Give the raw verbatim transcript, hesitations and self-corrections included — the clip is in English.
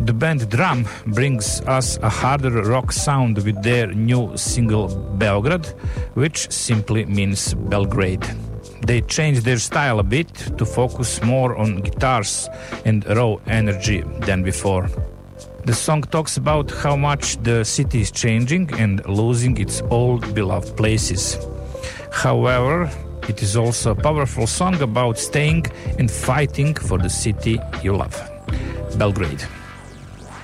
The band Drum brings us a harder rock sound with their new single Beograd, which simply means Belgrade. They changed their style a bit to focus more on guitars and raw energy than before. The song talks about how much the city is changing and losing its old beloved places. However, it is also a powerful song about staying and fighting for the city you love. Belgrade.